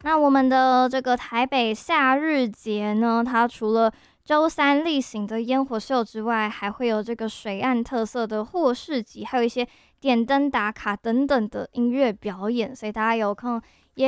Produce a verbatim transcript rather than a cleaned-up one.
那我们的这个台北夏日节呢，它除了周三例行的烟火秀之外，还会有这个水岸特色的霍市集，还有一些点灯打卡等等的音乐表演，所以大家有空也